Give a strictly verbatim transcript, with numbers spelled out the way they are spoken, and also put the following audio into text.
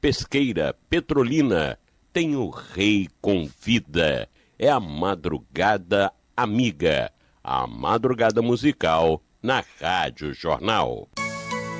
Pesqueira, Petrolina, tem o Rei Convida. É a Madrugada Amiga, a madrugada musical na Rádio Jornal.